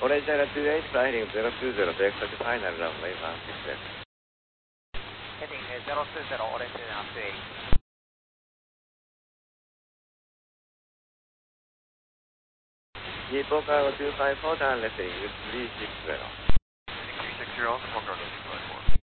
Orange China 28, flying 020, direct to final runway 16 left. Heading 020, Orange China 28. Nippon Cargo 254, turn left heading 360. 360, Control 254.